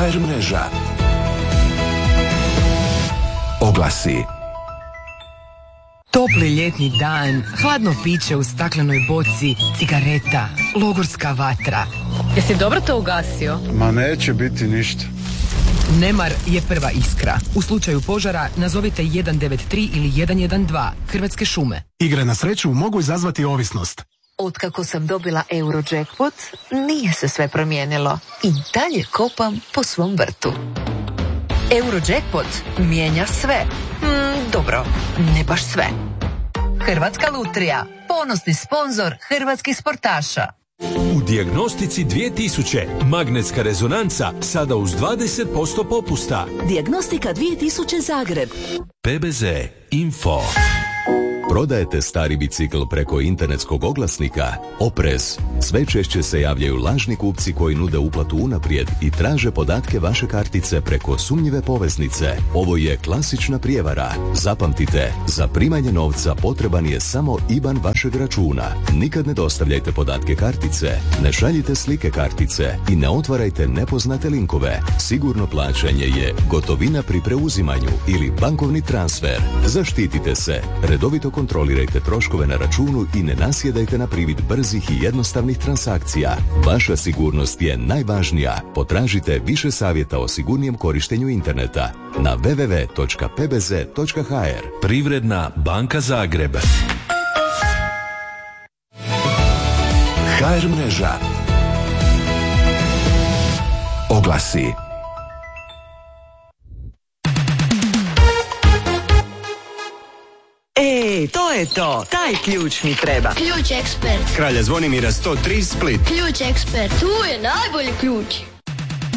HR mreža. Oglasi. Topli ljetni dan, hladno piće u staklenoj boci, cigareta, logorska vatra. Jesi dobro to ugasio? Ma neće biti ništa. Nemar je prva iskra. U slučaju požara nazovite 193 ili 112 Hrvatske šume. Igre na sreću mogu izazvati ovisnost. Otkako sam dobila Eurojackpot, nije se sve promijenilo. I dalje kopam po svom vrtu. Eurojackpot mijenja sve. Dobro, ne baš sve. Hrvatska lutrija, ponosni sponzor hrvatskih sportaša. U Dijagnostici 2000 magnetska rezonanca sada uz 20% popusta. Dijagnostika 2000 Zagreb. PBZ Info. Prodajete stari bicikl preko internetskog oglasnika? Oprez! Sve češće se javljaju lažni kupci koji nude uplatu unaprijed i traže podatke vaše kartice preko sumnjive poveznice. Ovo je klasična prijevara. Zapamtite, za primanje novca potreban je samo IBAN vašeg računa. Nikad ne dostavljajte podatke kartice, ne šaljite slike kartice i ne otvarajte nepoznate linkove. Sigurno plaćanje je gotovina pri preuzimanju ili bankovni transfer. Zaštitite se, redovito kontrolirajte troškove na računu i ne nasjedajte na privid brzih i jednostavnih transakcija. Vaša sigurnost je najvažnija. Potražite više savjeta o sigurnijem korištenju interneta na www.pbz.hr. Privredna banka Zagreb. HR mreža. Oglasi. To je to. Taj ključ mi treba. Ključ ekspert. Kralja Zvonimira 103 Split. Ključ ekspert. Tu je najbolji ključ.